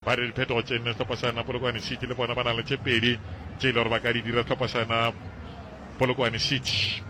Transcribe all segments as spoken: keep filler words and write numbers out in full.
ba re diphetogo tse nne tlhopasana Polokwane City le bona ba na le tse pedi tse ile gore ba ka di dira tlhopasana Polokwane City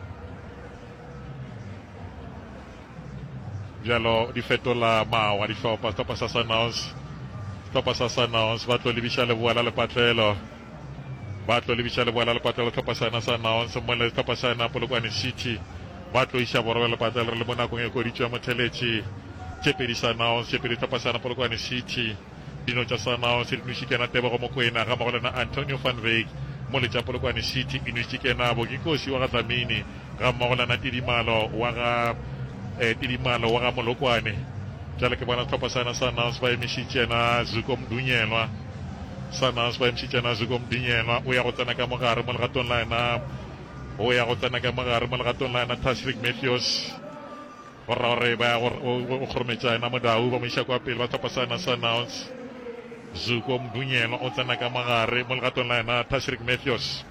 jalo di fetola mawa di tlhopha tlhopha sa Sunhouse tlhopha sa Sunhouse ba tlo lebisha le bua la lepatlelo ba tlo lebisha le bua la lepatlelo tlhopha sana Sunhouse mo le tlhopha sana Polokwane City ba tlo isha borwa le lepatlelo le mo nakong e koditswe motheletsi tse pedi Sunhouse tse pedi tlhopha sana Polokwane City dino tsa Sunhouse di nushikena Tebogo Mokoena ga mogolana Antonio van Wyk mo le tsa Polokwane City e nushikena Bogikosi wa ga Dlamini ga mogolana Tidimalo wa ga eh Tidimalo wa ga Molokwane jalo ke bona tlhopha sana Sunhouse ba emishitšena Zuko Mdunyelwa Sunhouse ba emishitšena Zuko Mdunyelwa o ya go tsena ka mogare mo legatong la ena o ya go tsena ka mogare mo legatong la ena Tashrik Matthews gorra gore ba o khrometsa ena modau ba mo isha kwa pele ba tlhopha sana Sunhouse Zuko Mdunyelwa o tsena ka mogare mo legatong la ena Tashrik Matthews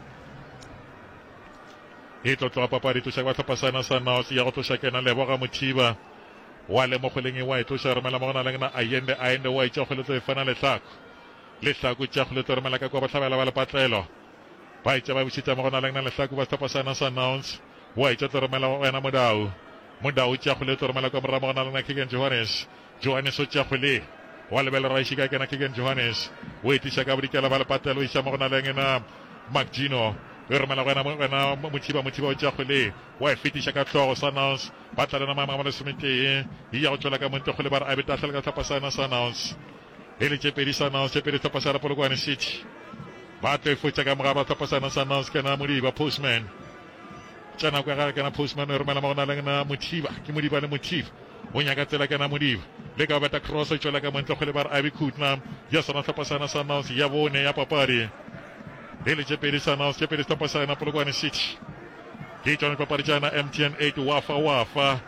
e tlotlo papadi to shaka tlhopha sana Sunhouse ya go tlo shakena Leboga Mothiba wa le mo goleng e wa itlo sha romela mo gona le na ayende ayende wa itlo go le fana le tlhako le tlhako tja go le romela ka kwa ba tlhabela ba le patlelo ba itse ba bushitsa mo gona le na le tlhako ba tlhopha sana Sunhouse wa itlo romela wena modau modau tja go le romela kwa mo gona le na Kigen Johannes Johannes o tja go le wa le bele ra ishika ke na Kigen Johannes o itisha ka brikela ba le patlelo isha mo gona le na Magino re romela wena wena Mothiba Mothiba o tja go le wa fitisha ka tlhogo Sunhouse ba tla na mama le somete e ya go tlola ka monte go le ba re a beta tlhela ka tlhapa sana Sunhouse e le tshepedi Sunhouse tshepedi tlhapa sana Polokwane City ba tlo futsa ka mogaba tlhapa sana Sunhouse kana Modiba Postman tsana kwa ga kana Postman re romela mogona le na Mothiba ke Modiba le Mothiba o nyaka tsela kana Modiba le ka beta cross o tlola ka monte go le ba re a bi khutna ya sana tlhapa sana Sunhouse ya bone ya papadi ele tshepedi Sunhouse tshepedi tlhapa sana Polokwane City ke tsone papadi jana M T N eight wafa wafa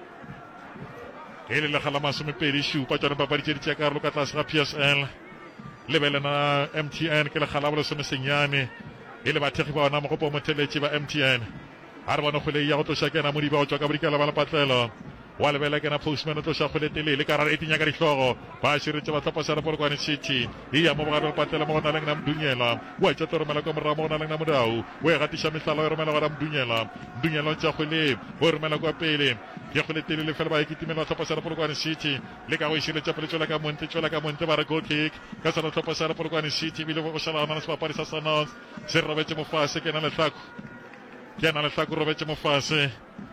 ele le khala masome pedi shupa tsone papadi tse di tsa karolo ka tlase ga P S L lebele na M T N ke le khala ba le some senyane ele ba thegi ba ona mo go po motheletsi ba M T N ha re bona go le ya go tlo shakena Modiba o tswa ka brikela ba le patlelo wa lebele ke na Postman o tlo sha go le telele ka rara e tinya ka dihlogo ba shiretse ba tlhopha sana Polokwane City e ya mo ba ga patlelo mo gona le na Mdunyela wa tsa tlo romela ka morra mo gona le na Modau o ya gatisha mehlalo e romela ga Mdunyela Mdunyela o tsa go le o romela kwa pele ya go le telele fela ba ikitimela tlhopha sana Polokwane City le ka go shiretsa pele tswela ka monte tswela ka monte ba re goal kick ka sana tlhopha sana Polokwane City bile go shala na se papadi sa Sunhouse se robetse mo fase ke na le tlhako ke na le tlhako robetse mo fase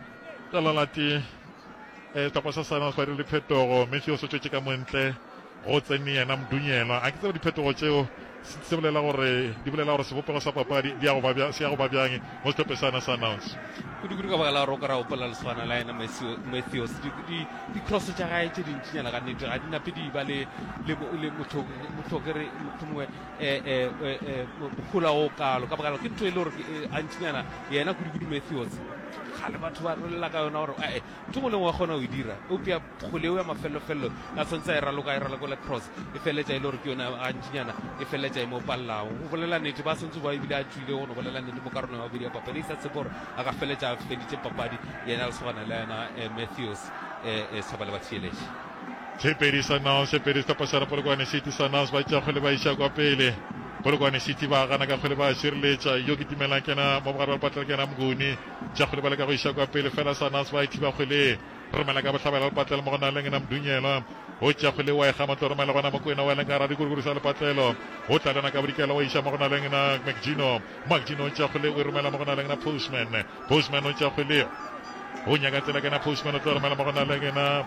talalati e tlhopha sa Sunhouse ba re le phetogo Matthews o tswetse ka montle go tsene yena Mdunyelwa a ke tseba diphetogo tseo se bolela gore di bolela gore sebopego sa papadi di a go ba bja se a go ba bjang mo tlhophe sana Sunhouse kudu kudu ka ba la ro ka ra opela le swana la ena Matthews di di di cross tsa gae tse dintsinyana ka nnete ga di nape di ba le le motho motlhokere mothongwe e e e bokula o kalo ka ba ke ntwe le gore a ntsinyana yena kudu kudu Matthews le batho ba rela ka yona gore eh tumo le wa gona o dira o pia goleo ya mafelo felo a tsontsa e raloka e raloka le cross e feletsa ile gore ke yona a ntsinyana e feletsa mo pallao o bolela nete ba sontse ba ibile a tswile go no bolela nete mo karolo ya bidi ya papadi sa tsebora a ka feletsa a feditse papadi yena le swana le yena Matthews e sabale ba tsheletse tshepedi Sunhouse tshepedi tlhopha sana Polokwane City Sunhouse ba tsa go le ba isha kwa pele Polokwane City ba gana ka kgole ba shireletsa yo ke timela kena mo mogare ba patla kena Mnguni tja kgole ba le ka go isha kwa pele fela Sunhouse ba ithiba kgole romela ka botlhabela le patla mo gona le ngena Mdunyelwa o tja kgole wa ga matlo romela gona mo kwena wa le ka ra di gurugurisa le patlelo o tla lena ka brikela wa isha mo gona le ngena Magino Magino tja kgole o romela mo gona le ngena Postman Postman o tja kgole o nyaka tsela kena Postman o tla romela mo gona le ngena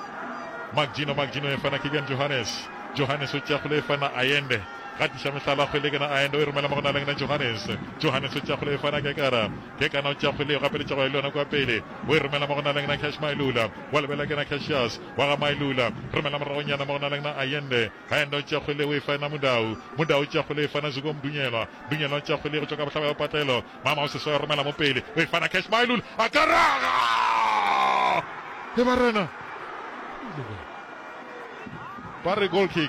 Magino Magino e fana Kigen Johannes Johannes o tja kgole e fana Ayende gatisha mehlala go le kana ayendo e romela mo gona le Johannes Johannes o tja go le fana ke kara ke kana o tja go le gape le tja go le lona kwa pele o e romela mo gona le Cash Mailula wa le bela kana Cassius wa ga Mailula romela mo ronyana mo gona le Ayende Ayende o tja go le o e fana Modau Modau o tja go le fana Zuko Mdunyelwa Mdunyelwa o tja go le go tswa ka botlhaba ba patlelo mama o se so romela mo pele o e fana Cash Mailula a karaga e barena bare goal kick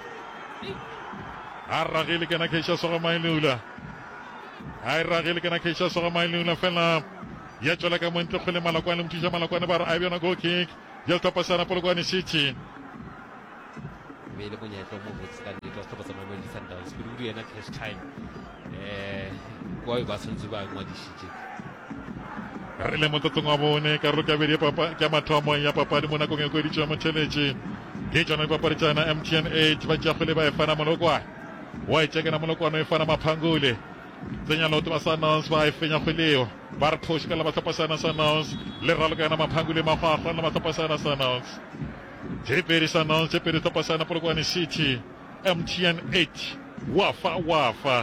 Arragile kana Keisha Soga Mailula ai ragile kana Keisha Soga Mailula fela ya tswela ka monte go le Malakwane mtija Malakwane ba re a bjana goal kick ya tla pasana Polokwane City me le bonyetlo mo botse ka wa setlhopha sa Mamelodi Sundowns kudu ena cash time eh wa ba sentse ba ngwadishitse re le motsotsong wa bone ka ro ka bedi papa ke mathomo ya papadi mo nakong e go ditšwa mo tšhelete ke tsona papadi tsana M T N eight ba tša gole ba e fana molokwana wa itšekena molokwana e fana maphangole tsenya loto ba Sundowns ba e fenya goleo ba re push ka la ba tlhopasana Sundowns le ralokana maphangole magwagwa la ba tlhopasana Sundowns Jeperi Sundowns Jeperi tlhopasana Polokwane City M T N eight wafa wafa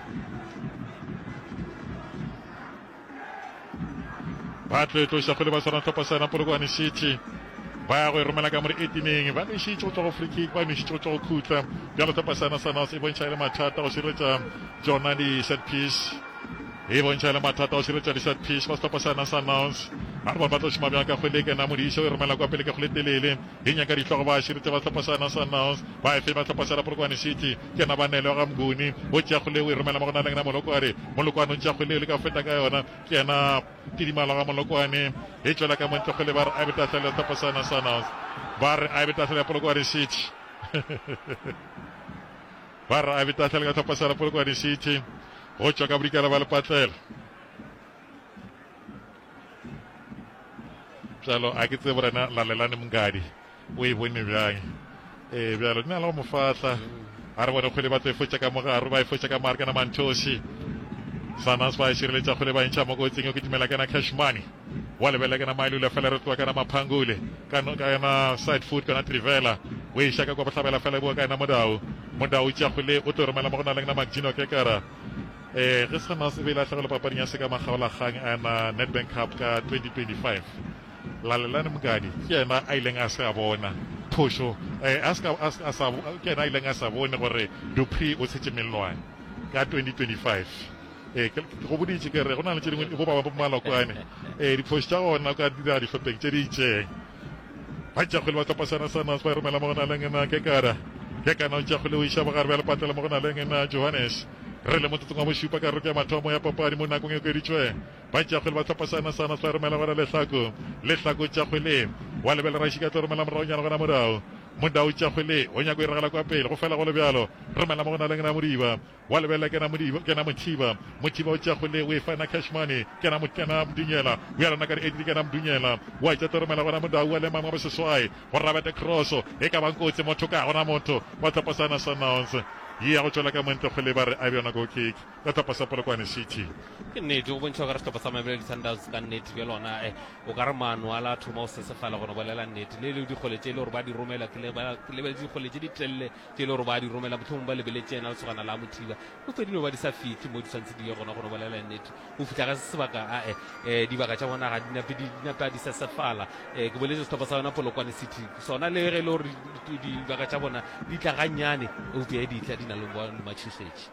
ba tlo tlo sa gole ba sana tlhopasana Polokwane City ba ya go romela ka mo eighteen ba le shitso tlo free kick ba le shitso tlo khutla ya lo tlhopasana Sundowns e bontsha le mathata go siretsa Jona di set piece e bontsha le mathata go siretsa di set piece ba tlhopasana Sundowns ba ba batlo shima bja ka khole ke na mo di se romela kwa pele ka khole telele e nya ka di tlogo ba siretsa ba tlhopasana Sundowns ba e fe ba tlhopasana Polokwane City ke na ba nele ga mguni o tja khole o romela mo gona le na Molokwane Molokwane o tja khole le ka feta ka yona ke na tidimala ga Molokwane e tswela ka mo tlogele ba re a beta tla tlhopasana Sundowns ba re a beta tla Polokwane City ba re a beta tla tlhopasana Polokwane City go tswa ka brikala ba le patlela jalo a ke tsebo rena la lelane mngadi o e bone bjang eh bjalo nna la mo fatla a re bona khole ba tse fotsa ka mogaro ba e fotsa ka marka na Manthosi Sundowns ba e sireletsa khole ba intšha mo go tsengwe ke timela kana cash money wa lebela kana mailu le fela re twa kana maphangule kana kana side foot kana Trivela o e shaka go botlhabela fela bo kana modao modao tja khole o to romela mo gona le na Magino ke kara eh re sana se bela tlhagelo papadi ya se ka magaola gang ana Nedbank Cup ka twenty twenty-five la lelane mngadi ke ena a ileng a se a bona phosho eh aska aska sa ke ena a ileng a sa bone gore Dupree o setse melwane ka twenty twenty-five eh ke go boditse ke re go na le tšedingwe go ba ba malokwane eh di phosho tša gona ka dira di fepeng tše di itseng ba tša gole ba tlhopasana Sundowns ba romela mo gona le ngena ke kara ke kana o tša gole o iša bogare ba le patela mo gona le ngena Johannes re le motsotsong wa bosupa ka roke ya mathomo ya papadi mo nakong e keditswe ba tša gole ba tlhopasana Sundowns ba romela gona lehlako lehlako tša gole wa lebela ra shika tlo romela moraonyana gona morao modao tša gole o nyako e regala kwa pele go fela go le bjalo romela mo gona le ngena Modiba wa lebela ke na Modiba ke na Mothiba Mothiba o tša gole o e fana cash money ke na motena Mdunyela o ya lana ka di ke na Mdunyela wa tša tlo romela gona modao wa le mama ba seswai go rabete crosso e ka bankotse motho ka gona motho ba tlhopasana Sundowns ya go tswela ka montle go le ba re a bjona go kick ka tlhopasa Polokwane City ke nnete go bontšha gore setlhopha sa Mamelodi Sundowns ka nnete bja lona eh o ka re maano a la thoma o sesefala gona bolela nnete le le dikgole tše e le gore ba di romela ke le ba dikgole tše di telele tše e le gore ba di romela motlhong ba lebeletse ena le tsogana la Mothiba o fedile ba di sa fitlhe mo di tshwantse di ye gona gona bolela nnete o fitlha ka sebaka a eh dibaka tša bona ga dinape di sesefala eh ke boletse setlhopha sa yona Polokwane City sona le ge le gore dibaka tša bona di tla gannyane o bja di tla na le bona matšhišetše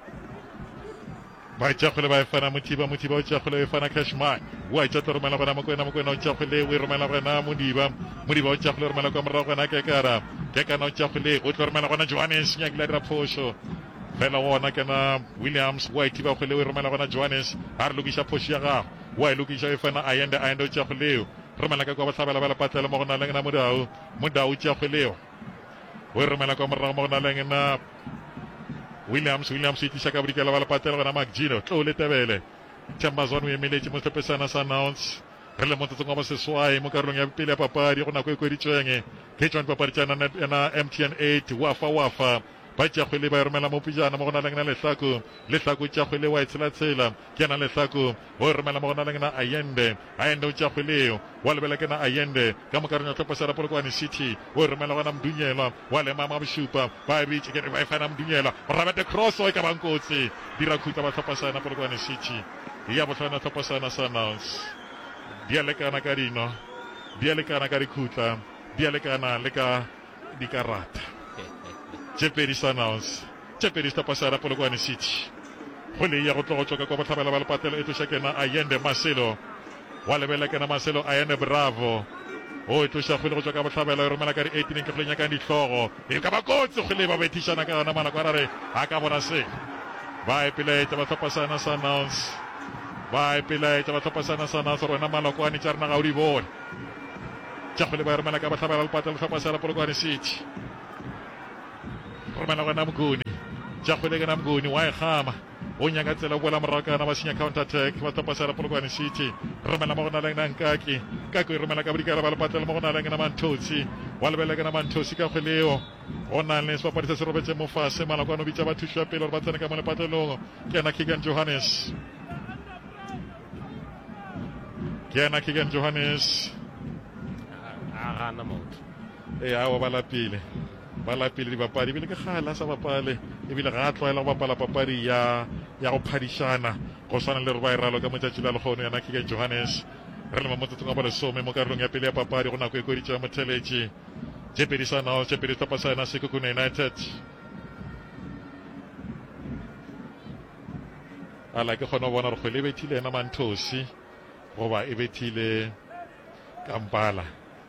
ba tša gole ba e fana Mothiba Mothiba o tša gole e fana cash money wa tša tlo romela gona mokwena mokwena o tša gole o romela gona Modiba Modiba o tša gole romela kwa morago gona ke kara ke kana o tša gole o tlo romela gona Johannes nya kila dira phosho fela wona kana Williams wa thiba gole o romela gona Johannes a re lokiša phosho ya gago wa e lokiša e fana ayende ayende o tša gole romela ka kwa botlhabela ba la patela mo gona le ngena modao modao o tša gole o romela kwa morago mo gona le ngena Williams Williams itiša ka bodikela ba lepatela gona Magino tlo le tebele Chambazon o emeletse mo tlhopesana Sundowns re le motsotsong wa boseswai mo karolong ya pele ya papadi go nako e kweditsweng ke tswang papadi tsana na M T N eight wafa wafa ba tša gole ba romela mo pijana mo gona le ngena lehlako lehlako tša gole wa itsela-tsela ke na lehlako o romela mo gona le ngena Ayende Ayende o tša gole wa lebela ke na Ayende ka mo karolong ya tlhopesana Polokwane City o romela gona Mdunyela wa le mama bosupa ba e bitse ke ba e fana Mdunyela o rabete cross o e ka bankotse dira khutla ba tlhopesana Polokwane City ya botlhana tlhopesana Sundowns di a lekana ka dino di a lekana ka dikhutla di a lekana le ka dikarata Jeperi Sundowns Jeperi tlhopesana Polokwane City go le ya go tlo go tswa ka botlhabela ba lepatela e tloša kena Ayende Marcelo wa lebela kena Marcelo Ayende Bravo o e tloša go le go tswa ka botlhabela e romela ka di eighteen ke go nyaka ditlogo e ka ba kotse go le ba betishana ka gona mana kwa re a ka bona se ba e pele tsa ba tlhopesana Sundowns ba e pele tsa ba tlhopesana Sundowns rona malokwane tša rena ga o di bone tša go le ba romela ka botlhabela ba lepatela tlhopesana Polokwane City romela gona Mguni tša kgwele ke na mgoni wa e gama o nyaka tsela boela morakana ba senya counter attack ba tapasela Polokwane City romela mo gona le nna nkaki ka go romela ka bodikela ba le patela mo gona le nna Manthosi wa lebele ke na Manthosi ka kgweleo ona le sepapadi se se robetse mo fase malakwana bitsa ba thushwa pele ba tsena ka mo le patelong ke na Keegan Johannes ke na Keegan Johannes a gana motho e a wa bala pele bala pele di bapadi bile ke gala sa bapale e bile ga tloela go bapala papadi ya ya go phadishana go swana le re ba iralo ka motšatši la legono yana Keegan Johannes re le mamotsotso ga ba lesome mo karolong ya pele ya papadi go nako e koditša motheletše tše pedi sa nao tše pedi tapasana Sekhukhune United ala ke kgona go bona gore kgwele e bethile ena Manthosi goba e bethile Kampala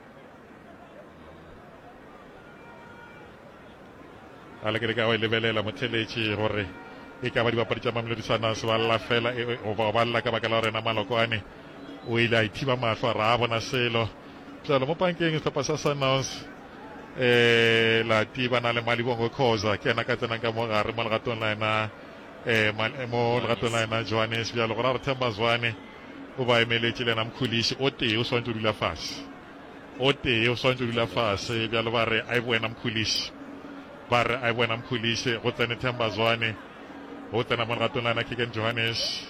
ala ke le ka wa lebelela motheletše gore e ka ba dibapadi tša Mamelodi se ba lla fela goba ba lla ka baka la rena Malokwane o ile a ithiba mahlo a re a bona selo jalo mo pankeng sehlopha sa Sundowns um lati ba na le Malibongo Khoza ke ena ka tsenang ka mo gare mo legatong la ena um mo legatong la ena Johannes bjalo gore a re Themba Zwane o ba emeletše le ena Mkhulishi o tee o swantse o dula fase o tee o swantse o dula fase bjalo ba re a e boena Mkhulishi ba re a e boena Mkhulishi go tsene Themba Zwane go tsena mo legatong la ena Keegan Johannes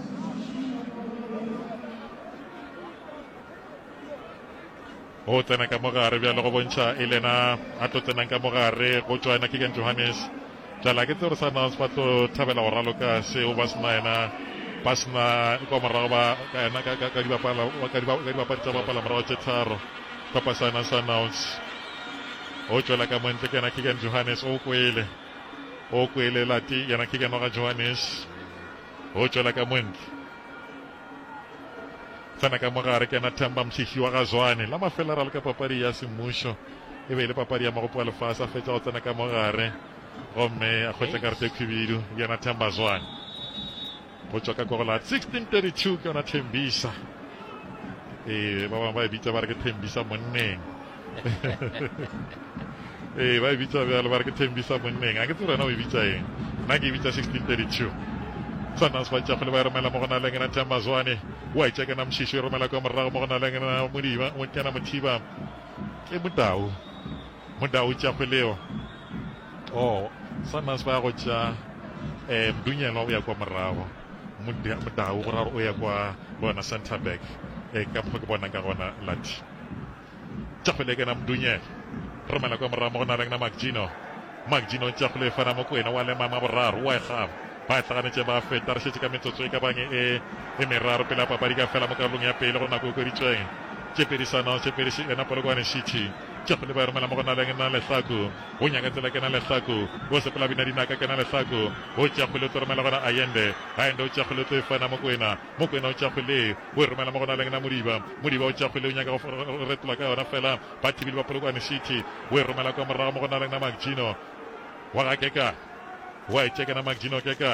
go tsena ka mo gare bjalo go bontšha e lena a tlo tsenang ka mo gare go tswa ena Keegan Johannes jala ke tsere sa Sundowns ba tlo thabela go raloka seo ba sena ena ba sena kwa morago ba ka dibapadi tsa bapala morago tše tharo papa sa ena Sundowns o tswela ka montle ke ena Keegan Johannes o kwele o kwele lati yana Keegan wa Johannes o tswela ka montle tsena ka mo gare ke ena Themba Mtshisi wa ga Zwane la mafela ra le ka papadi ya semmušo e be le papadi ya magopo a lefase a fetša go tsena ka mo gare gomme a kgwetša karete khubidu ke ena Themba Zwane go tswa ka kogola sixteen thirty-two ke yona Thembisa e ba bangwe ba e bitsa ba re ke Thembisa monneng e ba e bitsa bjalo ba re ke Thembisa monneng a ke tsere wena o e bitsa eng nna ke e bitsa sixteen thirty-two Sundowns ba tšagole ba e romela mo go na leng ena Themba Zwane wa itša ke na Mshiši e romela kwa morago mo go na leng ena Modiba ke na Mothiba ke Modau Modau tšagoleo o Sundowns ba go tša um Mdunyela o ya kwa morago Modau go raro o ya kwa bona center back e ka mokgwa ke bonang ka gona lati tšagole ke na Mdunyela romela kwa morago mo go na leng na Makgino Makgino tšagole e fana mo kwena wa lema ma boraro wa e gama ba tlaganetse ba feta re šetse ka metsotso e ka bang e e meraro pele a papadi ka fela mo karolong ya pele go nako e koditsweng tše pedi Sundowns tše pedi ena Polokwane City tšagole ba e romela mo go na leng na Lehlako o nyaka tsela ke na Lehlako o sepela bina dinaka ke na Lehlako o tšagole o tlo romela gona Ayende Ayende o tšagole o tlo e fana mo kwena mo kwena o tšagole o e romela mo go na leng na Modiba Modiba o tšagole o nyaka go retola ka yona fela ba thibile ba Polokwane City o e romela kwa morago mo go na leng na Makgino wa ga Keka wa itse ke na Makgino Keka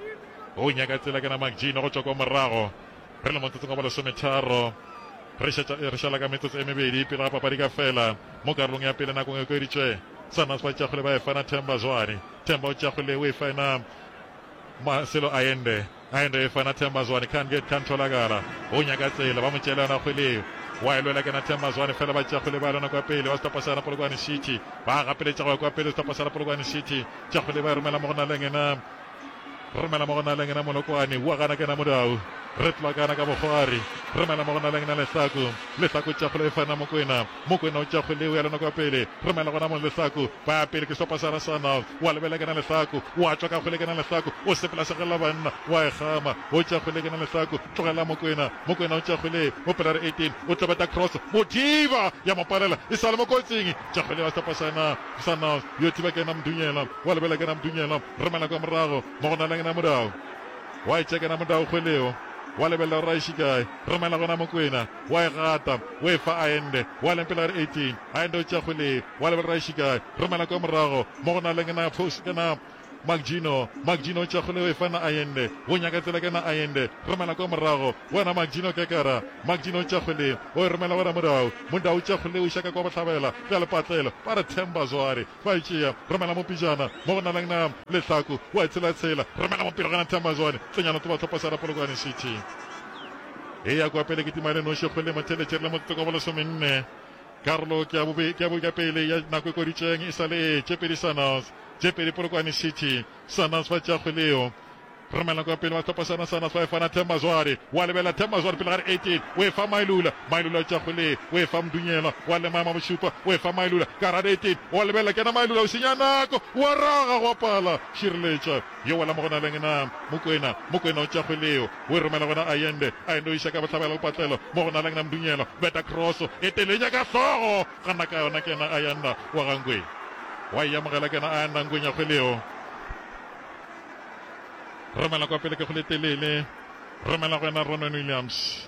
o nyaka tsela ke na Makgino go tswa kwa morago re le motsotso ka ba lesometharo re šala ka metsotso e mebedi pele ga papadi ka fela mo karolong ya pele nakong e koditswe Sundowns ba tšagole ba e fana Themba Zwane Themba o tšagole o e fana Marcelo Ayende Ayende e fana Themba Zwane can't get can't tholakala o nyaka tsela ba mo tšela yona kgweleo wa e lwela ke na Themba Zwane fela ba tšagole ba lona kwa pele ba setapasana Polokwane City ba gapeletša go ya kwa pele setapasana Polokwane City tšagole ba e romela mo go na leng ena romela mo go na leng ena Molokwane bua gana ke na Modau re tloa kana ka bogwari romela mo go na leng na Lehlako Lehlako tšagole e fana mo kwena mo kwena o tšagole o ya lona kwa pele romela gona mo Lehlako ba ya pele ke sehlopha sa Sundowns wa lebela ke na Lehlako wa tswa ka kgwele ke na Lehlako o sepela segela banna wa e gama o tšagole ke na Lehlako tlogela mo kwena mo kwena o tšagole mo pela re eighteen o tlobeta cross Modiba ya mopalela e sale mo kotsing tšagole wa sehlopha sa Sundowns yo thiba ke na Mdunyela wa lebela ke na Mdunyela romela kwa morago mo go na leng na Modau wa itse ke na Modau kgweleo wa lebella o raiši kae romela gona mo kwena wa e gata o e fa Ayende wa lempela re eighteen Ayende o tšagole wa lebella raiši kae romela kwa morago mo go na leng na post ke na Magino Magino tšakgole e fana Ayende o nyaka tsela ke na Ayende romela kwa morago wena Magino ke kara Magino tšakgole o romela wena morao Mundau tšakgole o shaka kwa botlhabela ka le patlelo ba re Themba Zwari ba itšea romela mo pijana mo gona lang na Lehlaku wa tsela tsela romela mo pele gana Themba Zwari tsenyana to ba tlhopa sa Polokwane City e ya kwa pele ke timane no shekgole motheletšere le motsoko bolo somenne Carlo ke a bobe ke a bo ka pele ya nako ko ditšeng e sale Jepedi Sanas Jepedi Polokwane City Sanas ba tšakgoleo romela kwa pele ba tlhopa sana sana fa fana Themba Zwari wa lebela Themba Zwari pele ga eighteen we fa Mailula Mailula tšakgole we fa Mdunyela wa le mama bosupa we fa Mailula ka ra eighteen wa lebela ke na Mailula o senya nako wa raga go pala Shirlecha yo wala mo gona le ngena Mokwena Mokwena o tšakgoleo we romela gona Ayende Ayende o ishaka batlhabela go patlelo mo gona le ngena Mdunyela beta cross e telenya ka hlogo kana ka yona ke na Ayanda wa gangwe wa ya mogela ke na Ayanda ngwenya kgoleo romela kwa pele ke go letelele romela go ena Ronan Williams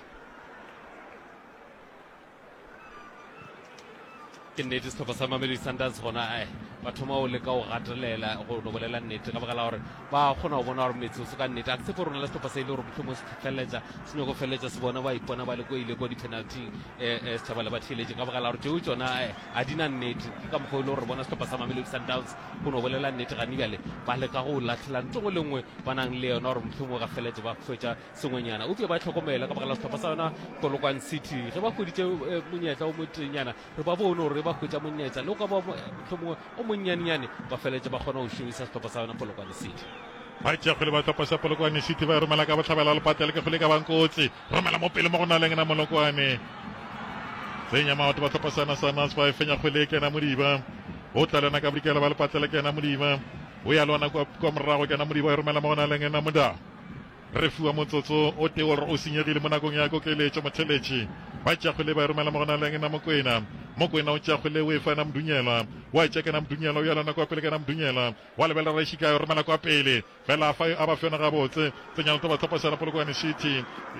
ke nnete setlhopha sa Mamelodi Sundowns gona ai ba thoma o leka o gatelela go no bolela nnete ka baka la gore ba kgona go bona gore metsi o se ka nnete a ke se for rona le setlhopha se ile gore motlhomo se feletša se nyako feletša se bona ba ipona ba le ko ile ko di-penalty um setšhaba le ba theeletše ka baka la gore tšeo tsona a di na nnete ke ka mokgwa ile gore bona setlhopha sa Mamelodi Sundowns go no bolela nnete gane bjale ba leka go latlhela nto go le nngwe ba nang le yona gore motlhomo ga feletše ba hwetša sengwenyana o pia ba tlhokomela ka baka la setlhopha sa yona Polokwane City ge ba hweditše monyetla o motenyana re ba bone gore ba hwetša monyetla le o ka ba motlhomongwe o monnyanenyane ba feletše ba kgona go šomisa setlhopha sa yona Polokwane City ba tšakgole ba tlhopha sa Polokwane City ba romela ka botlhabela le patele ke kgole ka bankotsi romela mo pele mo go na leng na Molokwane tsenya maoto ba tlhopha sana sana ba fenya kgole ke na Modiba o tlalana ka brikela ba le patele ke na Modiba o ya lona kwa kwa morago ke na Modiba e romela mo go na leng na Moda re fiwa motsotso o teo gore o senyegile mo nakong ya kokeletšo motheletše ba tšakgole ba romela mo go na leng na Mokwena Mokwena o tšakgole o e fa na Mdunyela wa tšeka na Mdunyela o ya lona kwa pele ke na Mdunyela wa lebela Rashika o romela kwa pele fela fa a ba fiona gabotse tsenyana to ba tlhopha sana Polokwane City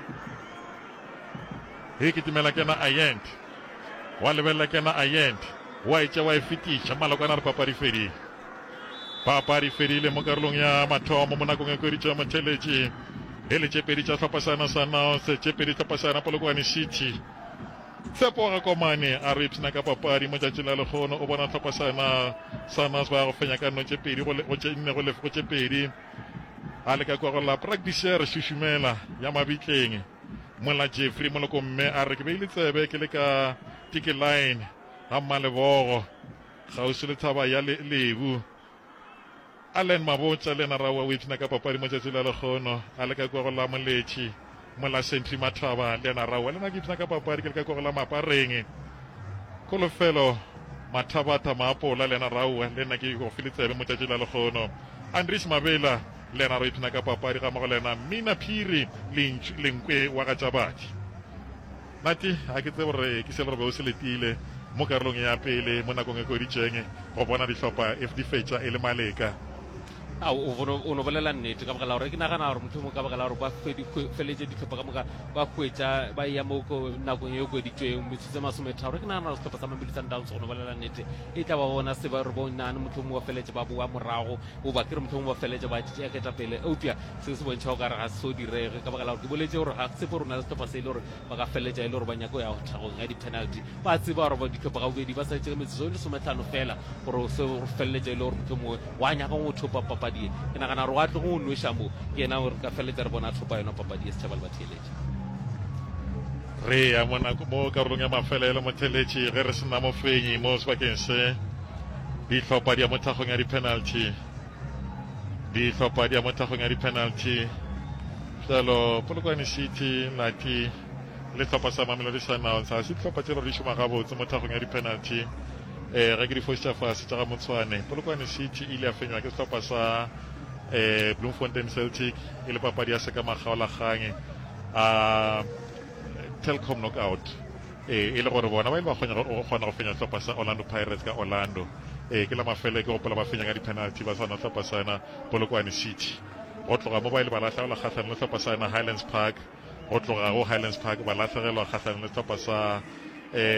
e ke timela ke na Ayend wa lebela ke na Ayend wa itša wa e fetiša Malokwane re papadi fedile papadi fedile mo karolong ya mathomo mo nakong ya kweditša motheletše e le tšepedi tša tlhopha sana sana se tšepedi tlhopha sana Polokwane City Tshepo ga Komane a re ipsina ka papadi mo tšatši la lekgono o bona tlhopha sana sana ba go fenya ka no tšepedi go nne go lefo tšepedi a le ka kwa go la practice re šušumela ya mabitleng mola Jeffrey moloko mme a re ke beile tsebe ke le ka tiki line ga Malebogo gausi le thaba ya lebu Allen Mabotsa le na rawa o ipsina ka papadi mo tšatši la lekgono a le ka kwa go la moletši mola Sentry Mathaba le na rawa le na ke ipsina ka papadi ke le ka kwa go la Mapareng kolofelo Mathabata Maapola le na rawa le na ke go file tsebe mo tšatši la lekgono Andries Mabela le na re ipsina ka papadi ga mo go lena Mina Phiri lenkwe wa ga Tšabadi nati a ke tsebe gore ke se le re be o se letile mo karolong ya pele mo nakong e koditšeng go bona dihlopha f di fetša e le maleka a o no bolela nnete ka baka la gore ke nagana gore motlhomo ka baka la gore ba feletše ditlhopha ka moka ba hwetša ba ya mo nakong e kweditšweng metsotso masometharo ke nagana gore setlhopha sa Mamelodi Sundowns go no bolela nnete e tla ba bona se ba re bonane motlhomo wa feletše ba boa morago o ba ke re motlhomo wa feletše ba tšeaketa pele eupša se se bontšha go ka re ga se so direge ka baka la gore ke boletše gore ga se fo rona le setlhopha se e le gore ba ka feletša e le gore ba nyako ya thagong ya di-penalty ba tseba gore ditlhopha ga bobedi ba sa tšee metsotso e le sometlhano fela gore se feletša e le gore motlhomo wa nyaka go thopa papadi ke nagana gore wa tlo go nweša mo ke ena gore ka feletša re bona thopa yona papadi ya setšhaba le ba theeletše re ya mo karolong ya mafelelo motheletše ge re sena mofenyi mo sebakeng se dihlopha di ya mo thagong ya di-penalty dihlopha di ya mo thagong ya di-penalty jalo Polokwane City nati le tlhopha sa Mamelodi Sundowns ga se ditlhopha tse re di šoma gabotse mo thagong ya di-penalty eh ge ke di foša fase tša ga Motshwane Polokwane City ile ya fenywa ke setlhopha sa eh Bloemfontein Celtic e le papadi ya seka magaolagang a Telkom knockout eh e le gore bona ba ile ba kgona go fenya setlhopha sa Orlando Pirates ka Orlando eh ke la mafele ke gopola ba fenya ka di-penalty ba sana setlhopha sana Polokwane City go tloga mo ba ile ba latlhegelwa kgatlhanong le setlhopha sana Highlands Park go tloga go Highlands Park ba latlhegelwa kgatlhanong le setlhopha sa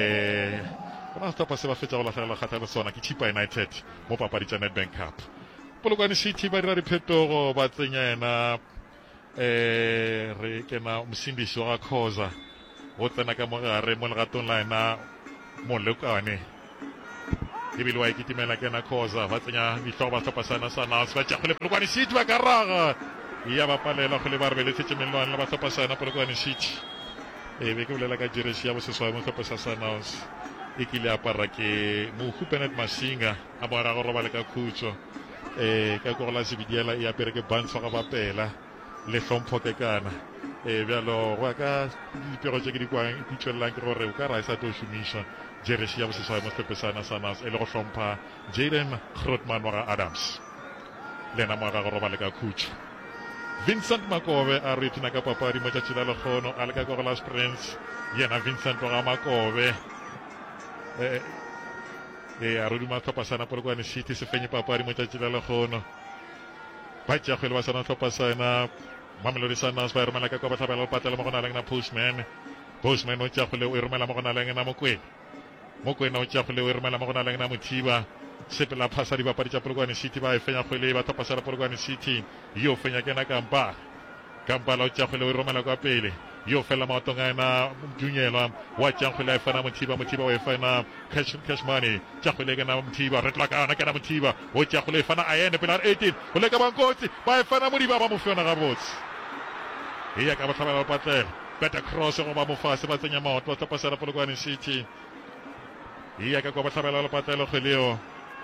eh bona setlhopha se ba fetša go latlhegelwa kgatlhanong le sona ke Chippa United mo papadi tša Nedbank Cup Polokwane City ba dira diphetogo ba tsenya ena eh re kena mosindisi wa Khoza o tsena ka mogare mo legatong la ena Molokwane ebile wa ikitimela kena Khoza ba tsenya ditlhogo ba tlhopasana sana se ba tša gole Polokwane City ba ka raga ya ba palela go le ba re beletse melwana ba tlhopasana Polokwane City e be ke bolela ka jersey ya bo seswa mo tlhopasa sana e kile apara ke mo Hupenet Masinga a mo ra go robala ka khutso eh ka go la sebidiela e apere ke bantsho ga bapela le hlompho ke kana e bjalo go ka dipego tse ke di kwang di tswelelang ke gore o ka ra isa to shumisha jersey ya bo seswa mo tlhopasana sana e le go hlompha Jaden Grootman wa Adams lena mo ra go robala ka khutso Vincent Makobe a re tina ka papadi mo tšatši la lekgono a le ka go la Springs yena Vincent wa Makobe eh eh a re duma tlhopasana Polokwane City se fenye papadi mo tšatši la lekgono ba tša kgwele ba sana tlhopasana Mamelodi Sundowns ba romela ka kwa batlhabela le patela mo go na leng na Postman Postman o tša kgwele o romela mo go na leng na Mokwena Mokwena o tša kgwele o romela mo go na leng na Mothiba sepela phasa di bapadi tša Polokwane City ba e fenya kgwele ba tlhopasana Polokwane City yo fenya kena Kampa Kampa la o tša kgwele o romela kwa pele yo fela maotong a ena Dunyelwa wa tša kgwele a e fana Mothiba Mothiba wa e fana cash cash money tša kgwele kena Mothiba re tla kana kena Mothiba o tša kgwele e fana Ayende pela eighteen go leka bankotsi ba e fana Modiba ba mo fiona gabotse e ya ka ba tlhabela ba patlela better cross go ba mo fase ba tsenya maoto ba tlhopasana Polokwane City e ya ka kwa ba tlhabela ba patlela kgweleo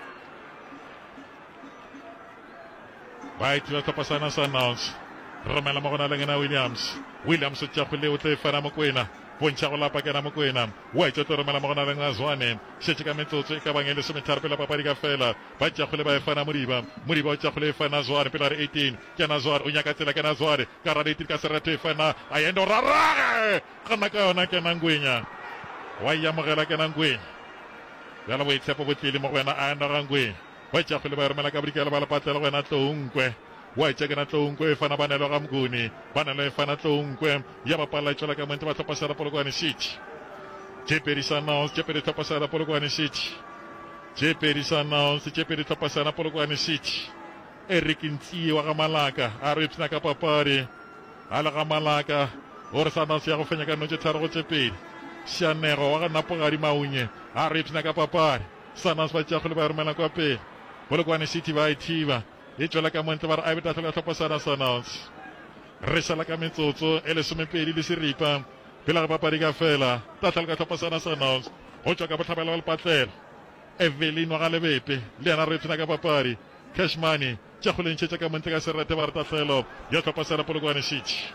ba itila tlhopasana Sundowns romela mo go na leng na Williams Williams o tša kgwele o tle fana Mokwena bontšha go lapa kena Mokwena wa itša tlo romela mo go na leng na Zwane šetše ka metsotso e ka bang e le sometharo pela papadi ka fela ba tša kgwele ba e fana Modiba Modiba o tša kgwele e fana Zwane pela re eighteen kena Zwane o nyaka tsela kena Zwane ka ra eighteen ka serate e fana Ayende o rarage gana ka yona kena Ngwenya wa iamogela kena Ngwenya bjala bo itshepo bo tlile mo go wena Ayende ga Ngwenya ba tša kgwele ba romela ka bodikela ba lepatlela go wena Tlonkwe wa itša kena Tlonkwe e fana banelo ga Mnguni banelo e fana Tlonkwe ya bapala e tšwela ka mente ba tlhopasana Polokwane City Jeopardy Sundowns Jeopardy tlhopasana Polokwane City Jeopardy Sundowns Jeopardy tlhopasana Polokwane City Eric Ntsie wa ga Malaka a re ipsina ka papadi a le ga Malaka o re Sundowns ya go fenya ka notše tharo go Jeopardy Sianego wa ga Napogadi Maunye a re ipsina ka papadi Sundowns ba tša kgole ba romela kwa pele Polokwane City ba e thiba e tšwela ka montle ba re a betatlo ya tlhopasana Sundowns re šala ka metsotso e lesomepedi le seripa pela ga papadi ka fela tatla ka tlhopasana Sundowns go tšwa ka botlhabela ba lepatlela Evelyn wa ga Lebepe le yena re tsena ka papadi cash money tša go lentšhetša ka montle ka serate ba re tatlelo ya tlhopasana Polokwane City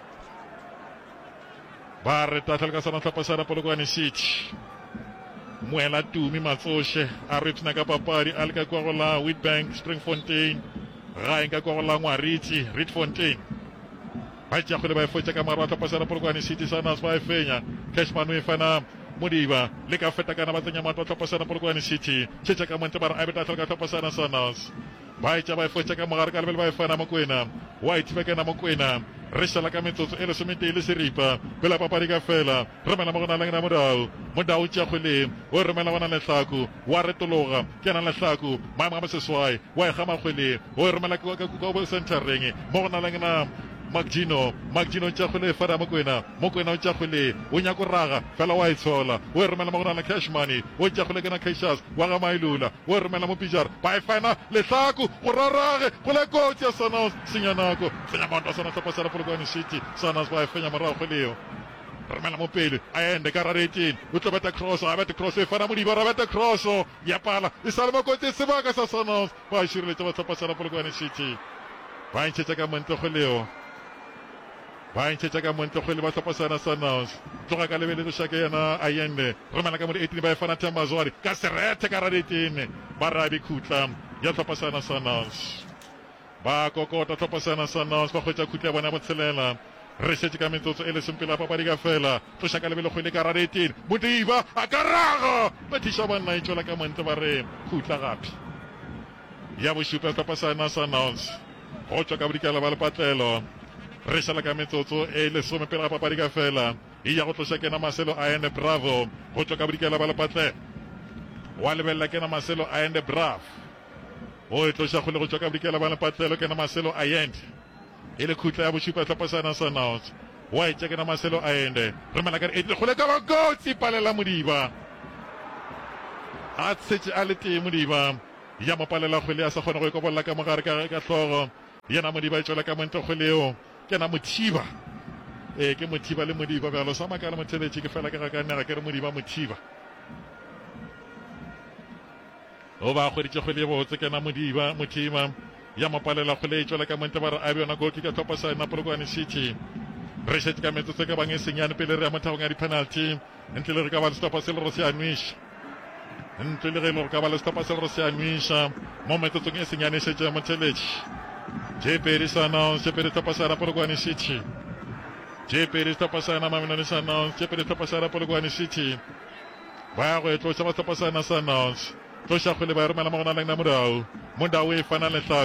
ba re tatlelo ka sana tlhopasana Polokwane City Moela Tumi Matsoše a re tsena ka papadi a le ka kwa go la Witbank Springfontein ga enka kwa go la Ngwaritse Rietfontein ba tša kgwele ba e fetša ka mara ba tlhopasana Polokwane City Sundowns ba e fenya Cashman o e fana Modiba le ka feta kana ba tsenya mato ba tlhopasana Polokwane City tšhetša ka montle ba re a betatlo ka tlhopasana Sundowns ba itša ba e fetša ka mogare ka lebele ba e fana Mokwena wa ithiba kena Mokwena re šala ka metsotso e lesometee le seripa pela papadi ka fela romela mo go na leng na Modau Modau tša kgweleng o romela bona Lehlaku wa retologa kena Lehlaku maemo a boseswai wa e gama kgweleng o e romela ka bo centereng mo go na leng na Magino Magino tša kgwele e fana Mokwena Mokwena o tša kgwele o nyako raga fela wa e tshola o e romela mo go na le cash money o tša kgwele kena Cassius wa ga Mailula o e romela mo Pijar ba e fana Lehlaku go rarage go le kotsi ya Sundowns senya nako senya maoto a sana tlhopasana Polokwane City Sundowns ba e fenya morago kgweleo romela mo pele Ayende ka ra eighteen o tlo beta cross a beta cross e fana Modiba ra beta cross ya pala e sale mo kotsi sebaka sa Sundowns ba e šireletša ba tlhopasana Polokwane City ba e ntšhetša ka montle kgweleo ba ntšhetša ka montle kgwele ba tlhopasana Sundowns tloga ka lebelelo shake yana Ayende romela ka mo eighteen ba e fana Thembazwadi ka serete ka ra eighteen ba rabi khutla ya tlhopasana Sundowns ba kokota tlhopasana Sundowns ba kgwetša khutla ya bona botshelela re šetše ka metsotso e lesempela papadi ka fela tloša ka lebelo kgwele ka ra eighteen Modiba a ka raga ba thiša banna e tšwela ka montle ba re khutla gape ya bošupa tlhopasana Sundowns go tšwa ka bodikela ba lepatlelo re šala ka metsotso e lesome pele ga papadi ka fela e ya go tloša kena Marcelo Ayende Bravo go tšwa ka bodikela ba lepatlela wa lebelela kena Marcelo Ayende Bravo o e tloša kgole go tšwa ka bodikela ba lepatlelo ke na Marcelo Allende e le khutla ya bošupa tlhopasana Sunhouse wa e tšea ke na Marcelo Allende re mala ka re e tle kgole ka ba kotsi palela Modiba a tsetše a le tee Modiba ya mo palela kgwele a sa kgone go e kobolela ka mogare ka hlogo yena Modiba e tšwela ka monte kgweleo ke na Mothiba e ke Mothiba le Modiba bjalo sa makala motheletše ke fela ke ga ka nega ke re Modiba Mothiba o ba kgweditše kgwele e botse ke na Modiba Mothiba ya mo palela kgwele e tšwela ka monte ba re a bjona goki ka thopa sa na Polokwane City re šetse ka metsotso ka bang e senyane pele re ya mothagong ya di-penalty ntle le re ka ba le stopa se le re se anwiša ntle le ge e le gore ka ba le stopa se le re se anwiša mo metsotsong e senyane e šetse ya motheletše jepedi Sunhouse jepedi stopa sa na Polokwane City jepedi stopa sa na Mamelodi Sunhouse jepedi stopa sa na Polokwane City ba go e tloša ba stopa sa na Sunhouse tloša kgwele ba e romela mo go na leng na Modau Modau e fana le